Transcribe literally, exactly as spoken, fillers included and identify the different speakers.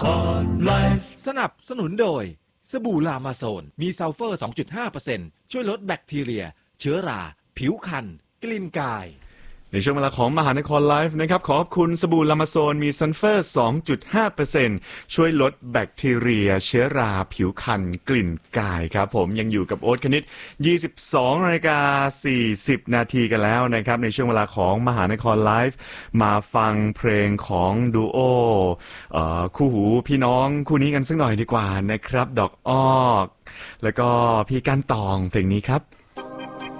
Speaker 1: สนับสนุนโดยสบู่ลามาโซนมีซัลเฟอร์ สองจุดห้าเปอร์เซ็นต์ ช่วยลดแบคทีเรียเชื้อราผิวคันกลิ่นกาย
Speaker 2: ในช่วงเวลาของมหานครไลฟ์นะครับขอบคุณสบู่ลามาโซนมีซัลเฟอร์ สองจุดห้าเปอร์เซ็นต์ ช่วยลดแบคทีเรียเชื้อราผิวคันกลิ่นกายครับผมยังอยู่กับโอ๊ตคณิต ยี่สิบสองนาฬิกาสี่สิบนาทีกันแล้วนะครับในช่วงเวลาของมหานครไลฟ์มาฟังเพลงของดูโอเอ่อคู่หูพี่น้องคู่นี้กันสักหน่อยดีกว่านะครับดอกอ้อแล้วก็พี่ก้านตองเพลงนี้ครับ